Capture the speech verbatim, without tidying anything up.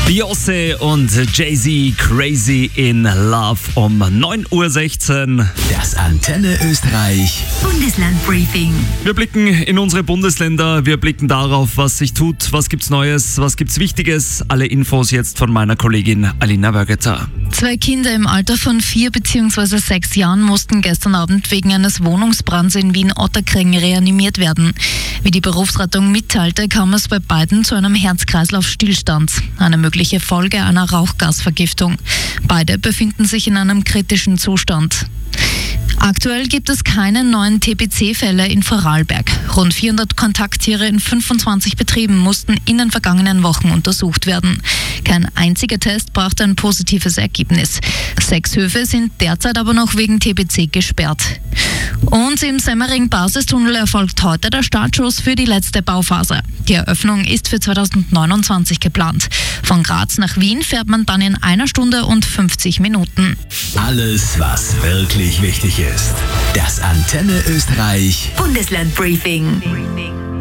Beyoncé und Jay-Z, Crazy in Love um neun Uhr sechzehn. Das Antenne Österreich Bundeslandbriefing. Wir blicken in unsere Bundesländer, wir blicken darauf, was sich tut, was gibt's Neues, was gibt's Wichtiges. Alle Infos jetzt von meiner Kollegin Alina Wörgeter. Zwei Kinder im Alter von vier bzw. sechs Jahren mussten gestern Abend wegen eines Wohnungsbrands in Wien-Ottakring reanimiert werden. Wie die Berufsrettung mitteilte, kam es bei beiden zu einem Herz-Kreislauf-Stillstand, eine mögliche Folge einer Rauchgasvergiftung. Beide befinden sich in einem kritischen Zustand. Aktuell gibt es keine neuen T B C-Fälle in Vorarlberg. Rund vierhundert Kontakttiere in fünfundzwanzig Betrieben mussten in den vergangenen Wochen untersucht werden. Kein einziger Test brachte ein positives Ergebnis. Sechs Höfe sind derzeit aber noch wegen T B C gesperrt. Und im Semmering-Basistunnel erfolgt heute der Startschuss für die letzte Bauphase. Die Eröffnung ist für zweitausendneunundzwanzig geplant. Von Graz nach Wien fährt man dann in einer Stunde und fünfzig Minuten. Alles, was wirklich wichtig ist. Das Antenne Österreich Bundeslandbriefing.